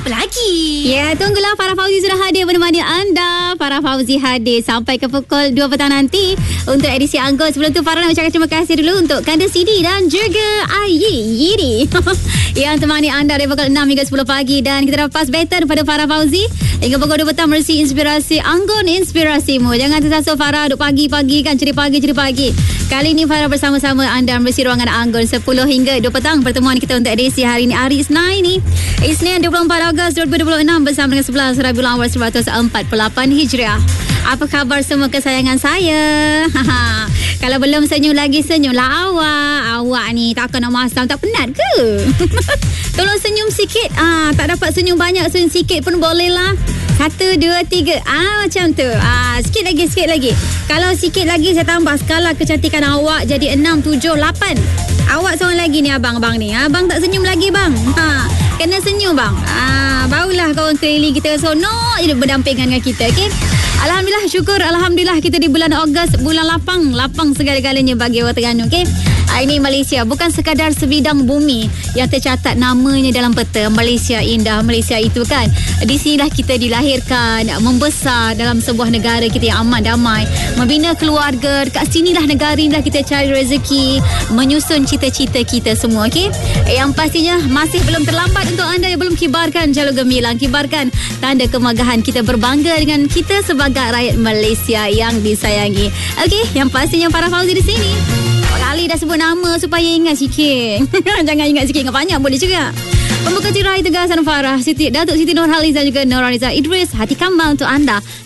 apa lagi? Ya, tunggulah Farah Fauzi sudah hadir menemani anda. Farah Fauzi hadir sampai ke pukul 2 petang nanti untuk edisi Anggun. Sebelum tu Farah nak ucapkan terima kasih dulu untuk Kanda CD dan juga Yiri yang temani anda dari pukul 6 hingga 10 pagi. Dan kita dapat pass baton pada Farah Fauzi hingga pukul 2 petang merisi inspirasi Anggun, inspirasimu. Jangan tersasul Farah duk pagi-pagi kan, ceri pagi. Kali ini Farah bersama-sama anda merisi ruangan Anggun 10 hingga 2 petang. Pertemuan kita untuk edisi hari ini, hari Isnin ni, Isnin 24 Ogos 2026 bersama dengan 11 Rabiul Awal 1448 Hijriah. Apa khabar semua kesayangan saya? Kalau belum senyum lagi, senyumlah awak. Awak ni takkan nak masam, tak penat ke? Tolong senyum sikit. Tak dapat senyum banyak, senyum sikit pun boleh lah. 1, 2, 3. Macam tu. Sikit lagi. Kalau sikit lagi saya tambah skala kecantikan awak jadi 6, 7, 8. Awak seorang lagi ni abang ni. Abang tak senyum lagi bang. Kena senyum bang. Barulah kawan keliling kita seronok je berdampingan dengan kita. Okay? Alhamdulillah, syukur. Alhamdulillah kita di bulan Ogos, bulan lapang segala-galanya bagi orang Terengganu. Okay? Ini Malaysia bukan sekadar sebidang bumi yang tercatat namanya dalam peta. Malaysia indah, Malaysia itu kan. Di sinilah kita dilahirkan, membesar dalam sebuah negara kita yang aman, damai, membina keluarga. Dekat sinilah negara inilah kita cari rezeki, menyusun cita-cita kita semua. Okay? Yang pastinya masih belum terlambat untuk anda yang belum kibarkan jalur gemilang, kibarkan tanda kemagahan kita, berbangga dengan kita sebagai rakyat Malaysia yang disayangi. Okay? Yang pastinya Farah Fauzi di sini. Kali dah sebut nama supaya ingat sikit. Jangan ingat sikit, ingat banyak boleh juga. Pembuka tirai tegasan Farah, Datuk Siti Nurhaliza juga Nurhaliza Idris. Hati kambang untuk anda.